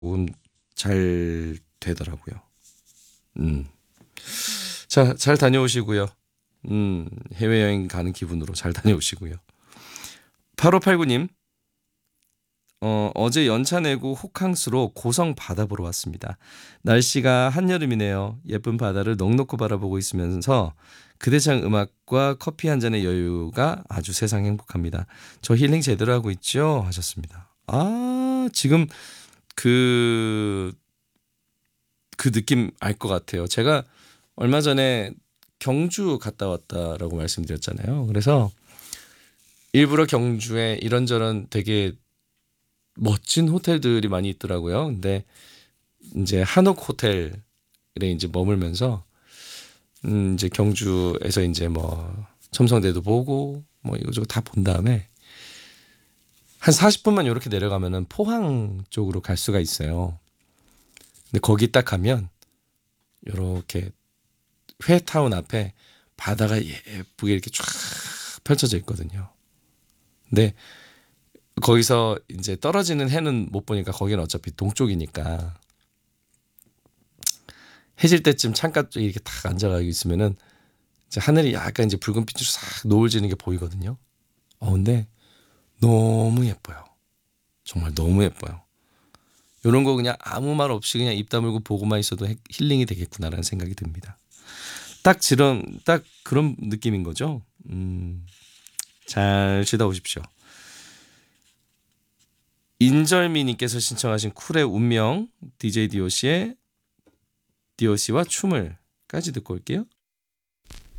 조금 잘 되더라고요. 자, 잘 다녀오시고요. 해외여행 가는 기분으로 잘 다녀오시고요. 8589님, 어제 연차 내고 호캉스로 고성 바다 보러 왔습니다. 날씨가 한여름이네요. 예쁜 바다를 넋놓고 바라보고 있으면서 그대창 음악과 커피 한 잔의 여유가 아주 세상 행복합니다. 저 힐링 제대로 하고 있죠? 하셨습니다. 아, 지금 그, 그 느낌 알 것 같아요. 제가 얼마 전에 경주 갔다 왔다라고 말씀드렸잖아요. 그래서 일부러 경주에 이런저런 되게 멋진 호텔들이 많이 있더라고요. 근데 이제 한옥 호텔에 이제 머물면서 이제 경주에서 이제 뭐 첨성대도 보고 뭐 이거저거 다 본 다음에 한 40분만 이렇게 내려가면은 포항 쪽으로 갈 수가 있어요. 근데 거기 딱 가면 이렇게 회타운 앞에 바다가 예쁘게 이렇게 쫙 펼쳐져 있거든요. 근데 거기서 이제 떨어지는 해는 못 보니까 거기는 어차피 동쪽이니까 해질 때쯤 창가 쪽에 이렇게 딱 앉아가지고 있으면은 이제 하늘이 약간 이제 붉은 빛으로 싹 노을 지는 게 보이거든요. 근데 너무 예뻐요. 정말 너무 예뻐요. 이런 거 그냥 아무 말 없이 그냥 입 다물고 보고만 있어도 힐링이 되겠구나라는 생각이 듭니다. 딱 그런 느낌인 거죠. 잘 쉬다 오십시오. 인절미님께서 신청하신 쿨의 운명 DJ DOC의 DOC와 춤을까지 듣고 올게요.